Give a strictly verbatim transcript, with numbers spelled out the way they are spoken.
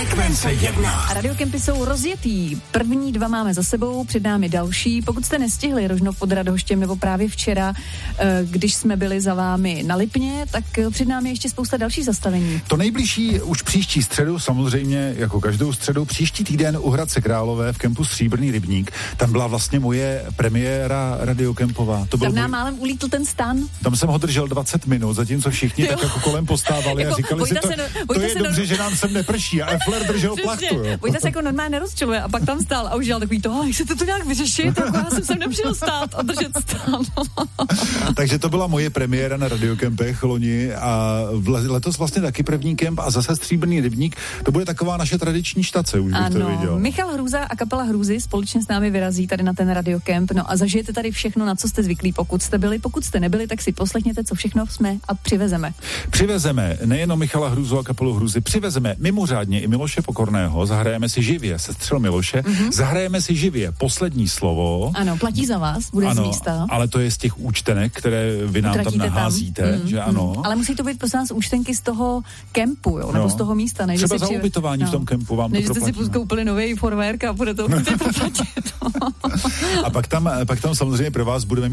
Frekvence jedna. A radiokempy jsou rozjetý. První dva máme za sebou, před námi další. Pokud jste nestihli Rožnov pod Radhoštěm nebo právě včera, když jsme byli za vámi na Lipně, tak před námi ještě spousta dalších zastavení. To nejbližší už příští středu, samozřejmě jako každou středu, příští týden u Hradce Králové v kempu Stříbrný rybník. Tam byla vlastně moje premiéra radiokempová. To tam byl nám můj... málem ulítl ten stan. Tam jsem ho držel dvacet minut, zatímco všichni jo. tak jako kolem postávali jako, a říkali si, to, no, to je dobře, no... že nám sem neprší. A Effler držel plachtu. Jo. Vojta se jako normálně nerozčiluje a pak tam stál a už dělal takový to, jak se to tu nějak vyřešit, jako já jsem sem nepřijel stát a držet stán. Takže to byla moje premiéra na radiokempech loni a letos vlastně taky první kemp a zase Stříbrný rybník. To bude taková naše tradiční štace, už bych ano, to viděl. Michal Hrůza a kapela Hrůzy společně s námi vyrazí tady na ten radiokemp. No a zažijete tady všechno, na co jste zvyklí, pokud jste byli. Pokud jste nebyli, tak si poslechněte, co všechno jsme a přivezeme. Přivezeme nejenom Michala Hrůzu a kapelu Hrůzy, přivezeme mimořádně i Miloše Pokorného, zahrajeme si živě Sestřel Miloše, mm-hmm. zahrajeme si živě Poslední slovo. Ano, platí za vás, bude ano, z místa. Ale to je z těch účtenek, které vy nám Utratíte tam naházíte, tam. Mm, že ano. Mm. Ale musí to být prosím nás účtenky z toho kempu, jo, nebo no. z toho místa. Ne, třeba že za si ubytování no. v tom kempu vám Než to jste si koupili nový forvérk a bude to proplatit. A pak tam, pak tam samozřejmě pro vás budeme